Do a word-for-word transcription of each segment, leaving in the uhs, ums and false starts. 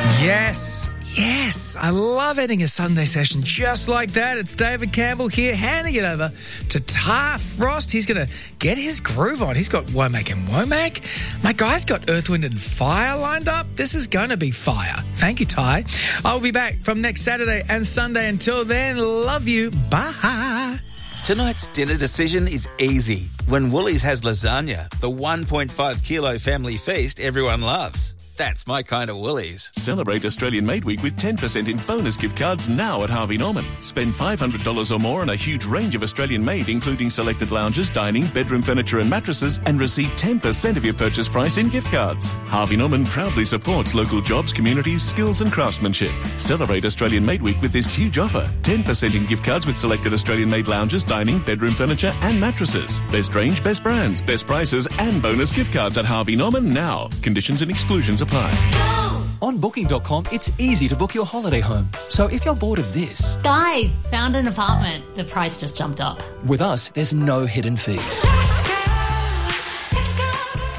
Yes, yes. I love ending a Sunday session just like that. It's David Campbell here, handing it over to Ty Frost. He's going to get his groove on. He's got Womack and Womack. My guy's got Earth, Wind and Fire lined up. This is going to be fire. Thank you, Ty. I'll be back from next Saturday and Sunday. Until then, love you. Bye. Tonight's dinner decision is easy. When Woolies has lasagna, the one point five kilo family feast everyone loves. That's my kind of Woolies. Celebrate Australian Made Week with ten percent in bonus gift cards now at Harvey Norman. Spend five hundred dollars or more on a huge range of Australian Made, including selected lounges, dining, bedroom furniture and mattresses, and receive ten percent of your purchase price in gift cards. Harvey Norman proudly supports local jobs, communities, skills and craftsmanship. Celebrate Australian Made Week with this huge offer. ten percent in gift cards with selected Australian Made lounges, dining, bedroom furniture and mattresses. Best range, best brands, best prices and bonus gift cards at Harvey Norman now. Conditions and exclusions apply. On booking dot com, it's easy to book your holiday home. So if you're bored of this... Guys, found an apartment. The price just jumped up. With us, there's no hidden fees. Let's go, let's go.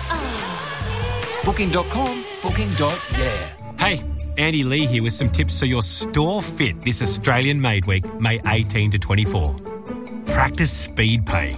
Oh. booking dot com, booking. Yeah. Hey, Andy Lee here with some tips so your store fit this Australian Made Week, May eighteenth to twenty-four. Practice speed pay.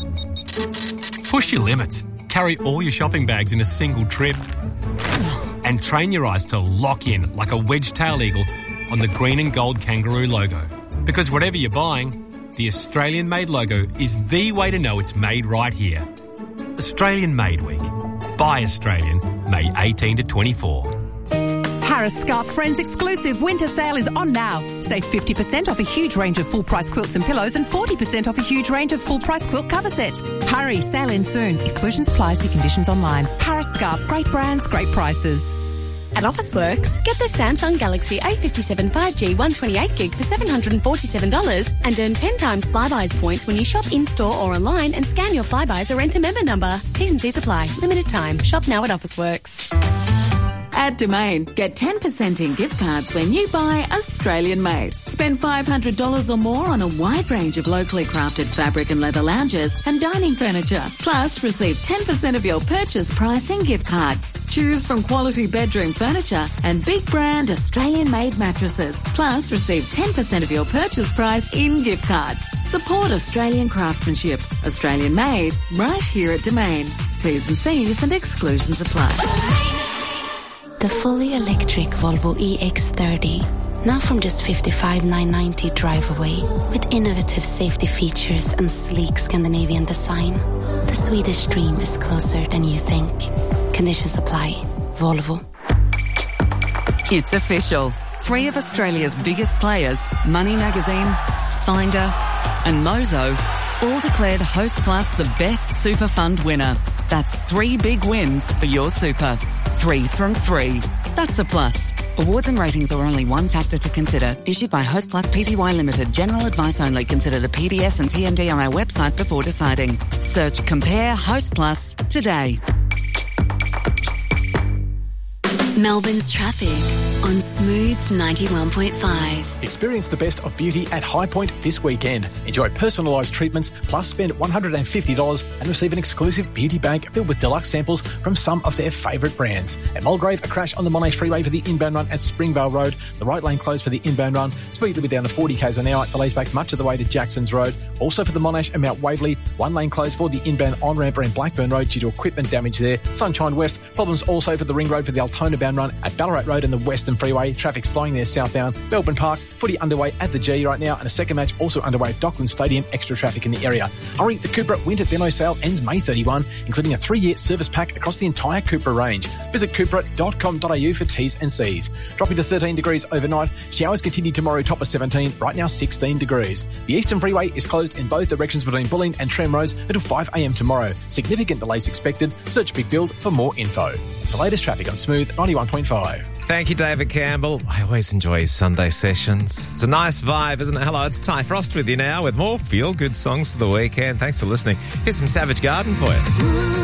Push your limits. Carry all your shopping bags in a single trip. And train your eyes to lock in like a wedge-tailed eagle on the green and gold kangaroo logo. Because whatever you're buying, the Australian Made logo is the way to know it's made right here. Australian Made Week. Buy Australian, May eighteenth to twenty-four. Harris Scarf Friends exclusive winter sale is on now. Save fifty percent off a huge range of full-price quilts and pillows and forty percent off a huge range of full-price quilt cover sets. Hurry, sale ends soon. Exclusions apply, see conditions online. Harris Scarf, great brands, great prices. At Officeworks, get the Samsung Galaxy A fifty-seven five G one twenty-eight gig for seven hundred forty-seven dollars and earn ten times Flybuys points when you shop in-store or online and scan your Flybuys or enter member number. T's and C's apply. Limited time. Shop now at Officeworks. At Domain, get ten percent in gift cards when you buy Australian Made. Spend five hundred dollars or more on a wide range of locally crafted fabric and leather lounges and dining furniture. Plus, receive ten percent of your purchase price in gift cards. Choose from quality bedroom furniture and big brand Australian Made mattresses. Plus, receive ten percent of your purchase price in gift cards. Support Australian craftsmanship. Australian Made, right here at Domain. T's and C's and exclusions apply. The fully electric Volvo E X thirty, now from just fifty-five thousand nine hundred ninety drive away, with innovative safety features and sleek Scandinavian design. The Swedish dream is closer than you think. Conditions apply. Volvo. It's official. Three of Australia's biggest players, Money Magazine, Finder and Mozo, all declared Host Plus the best super fund winner. That's three big wins for your super. Three from three. That's a plus. Awards and ratings are only one factor to consider. Issued by Host Plus Pty Limited. General advice only. Consider the P D S and T M D on our website before deciding. Search Compare Host Plus today. Melbourne's traffic on Smooth ninety-one point five. Experience the best of beauty at High Point this weekend. Enjoy personalised treatments, plus spend one hundred fifty dollars and receive an exclusive beauty bag filled with deluxe samples from some of their favourite brands. At Mulgrave, a crash on the Monash Freeway for the inbound run at Springvale Road. The right lane closed for the inbound run. Speed limit down to forty k's an hour. Delays back much of the way to Jackson's Road. Also for the Monash and Mount Waverley, one lane closed for the inbound on-ramp around Blackburn Road due to equipment damage there. Sunshine West, problems also for the ring road for the Altona bound run at Ballarat Road and the Western Freeway. Traffic slowing there southbound. Melbourne Park, footy underway at the G right now, and a second match also underway at Dockland Stadium. Extra traffic in the area. Hurry, the Cupra winter demo sale ends May thirty-first, including a three-year service pack across the entire Cupra range. Visit cupra dot com dot a u for T's and C's. Dropping to thirteen degrees overnight. Showers continue tomorrow, top of seventeen. Right now, sixteen degrees. The Eastern Freeway is closed in both directions between Bulleen and Trem Roads until five a m tomorrow. Significant delays expected. Search Big Build for more info. It's the latest traffic on Smooth ninety-one point five. Thank you, David Campbell. I always enjoy his Sunday sessions. It's a nice vibe, isn't it? Hello, it's Ty Frost with you now with more feel-good songs for the weekend. Thanks for listening. Here's some Savage Garden for you.